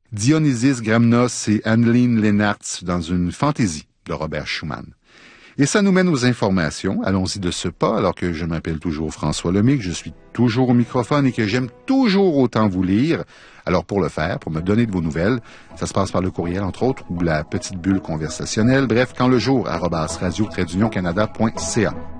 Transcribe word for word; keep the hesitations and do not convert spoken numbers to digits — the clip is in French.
Dionysis Gramnos et Anneline Lennartz dans une fantaisie de Robert Schumann. Et ça nous mène aux informations. Allons-y de ce pas, alors que je m'appelle toujours François Lemay, que je suis toujours au microphone et que j'aime toujours autant vous lire. Alors pour le faire, pour me donner de vos nouvelles, ça se passe par le courriel, entre autres, ou la petite bulle conversationnelle. Bref, quand le jour, arobase radio-canada point c a.